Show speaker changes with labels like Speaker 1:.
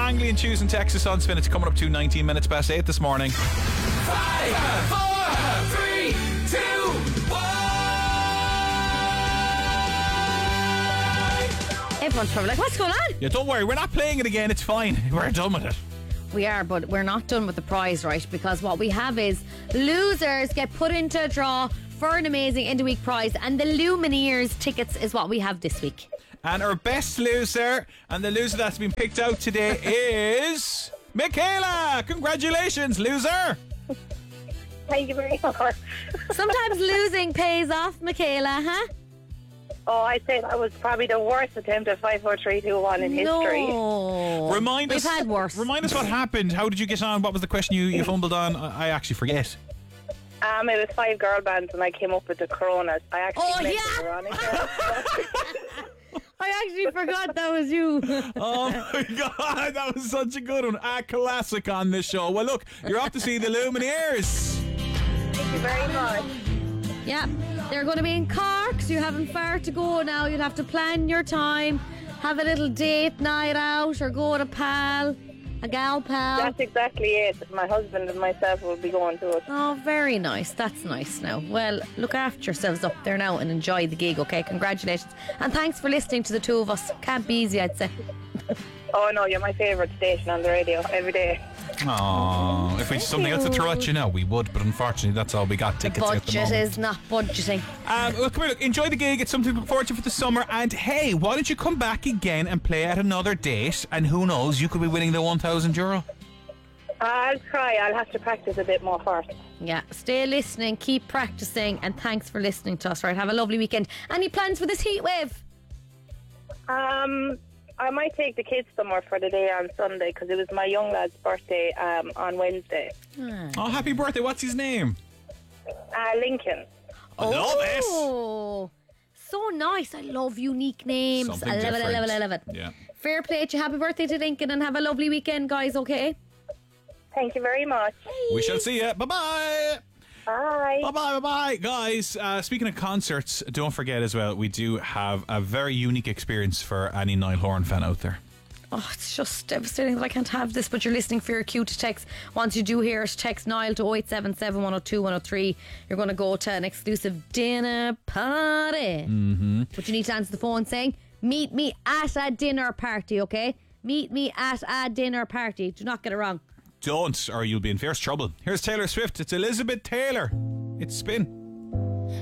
Speaker 1: Langley and choosing Texas on Spin. It's coming up to 19 minutes past 8 this morning.
Speaker 2: 5, 4, 3, 2, 1.
Speaker 3: Everyone's probably like, what's going on?
Speaker 1: Yeah, don't worry, we're not playing it again. It's fine. We're done with it.
Speaker 3: We are, but we're not done with the prize, right? Because what we have is losers get put into a draw for an amazing end of week prize, and the Lumineers tickets is what we have this week.
Speaker 1: And our best loser, and the loser that's been picked out today is Michaela. Congratulations, loser.
Speaker 4: Thank you very much.
Speaker 3: Sometimes losing pays off, Michaela, huh?
Speaker 4: Oh, I'd say that was probably the worst attempt at 5, 4, 3, 2, 1 in history.
Speaker 3: No. We've had worse.
Speaker 1: Remind us what happened. How did you get on? What was the question you fumbled on? I actually forget.
Speaker 4: It was 5 girl bands and I came up with the Coronas. I actually
Speaker 3: Veronica. I actually forgot that was you.
Speaker 1: Oh my God, that was such a good one. A classic on this show. Well, look, you're off to see the Lumineers.
Speaker 4: Thank you very much.
Speaker 3: Yeah, they're going to be in Cork, so you haven't far to go now. You'll have to plan your time, have a little date night out, or go with a pal, a gal pal.
Speaker 4: That's exactly it. My husband and myself will be going to it.
Speaker 3: Oh, very nice. That's nice now. Well, look after yourselves up there now and enjoy the gig, okay? Congratulations. And thanks for listening to the two of us. Can't be easy, I'd say.
Speaker 4: Oh, no, you're my favourite station on the radio every day.
Speaker 1: Oh, if we had something else to throw at you now, we would, but unfortunately, that's all we got tickets at the
Speaker 3: Budget
Speaker 1: moment.
Speaker 3: is not budgeting.
Speaker 1: Well, come here, look, enjoy the gig. It's something to look forward to for the summer. And hey, why don't you come back again and play at another date? And who knows, you could be winning the €1,000.
Speaker 4: I'll try. I'll have to practice a bit more first.
Speaker 3: Yeah, stay listening, keep practicing, and thanks for listening to us, right? Have a lovely weekend. Any plans for this heat wave?
Speaker 4: I might take the kids somewhere for the day on Sunday because it was my young lad's birthday on Wednesday.
Speaker 1: Oh, happy birthday. What's his name?
Speaker 4: Lincoln.
Speaker 1: I love it.
Speaker 3: Oh, so nice. I love unique names.
Speaker 1: Something
Speaker 3: I love it, I
Speaker 1: different.
Speaker 3: love it, I love it.
Speaker 1: Yeah.
Speaker 3: Fair play to you. Happy birthday to Lincoln and have a lovely weekend, guys, okay?
Speaker 4: Thank you very much.
Speaker 1: We shall see you. Bye-bye.
Speaker 4: Bye.
Speaker 1: Bye-bye. Guys, speaking of concerts, don't forget as well, we do have a very unique experience for any Niall Horan fan out there.
Speaker 3: Oh, it's just devastating that I can't have this, but you're listening for your cue to text. Once you do hear it, text Niall to 0877 102 103. You're going to go to an exclusive dinner party. Mm-hmm. But you need to answer the phone saying, meet me at a dinner party, okay? Meet me at a dinner party. Do not get it wrong.
Speaker 1: Don't, or you'll be in fierce trouble. Here's Taylor Swift. It's Elizabeth Taylor. It's Spin.